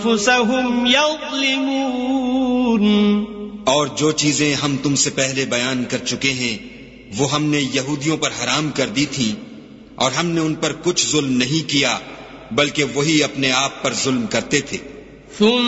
أنفسهم يظلمون। और जो चीजें हम तुमसे पहले बयान कर चुके हैं वो हमने यहूदियों पर हराम कर दी थी, और हमने उन पर कुछ जुल्म नहीं किया बल्कि वही अपने आप पर जुल्म करते थे।